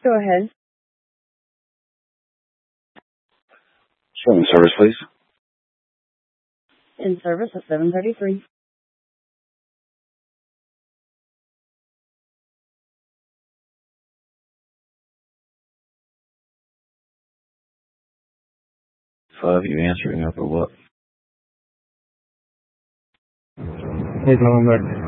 Go ahead. Show me service, please. In service at 7:33. You answering up or what? Hey, Tom, I'm back.